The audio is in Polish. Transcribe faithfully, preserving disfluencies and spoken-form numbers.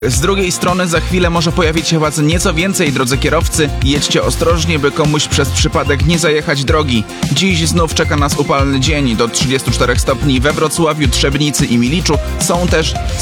Z drugiej strony za chwilę może pojawić się was nieco więcej, drodzy kierowcy. Jedźcie ostrożnie, by komuś przez przypadek nie zajechać drogi. Dziś znów czeka nas upalny dzień. Do trzydziestu czterech stopni we Wrocławiu, Trzebnicy i Miliczu są też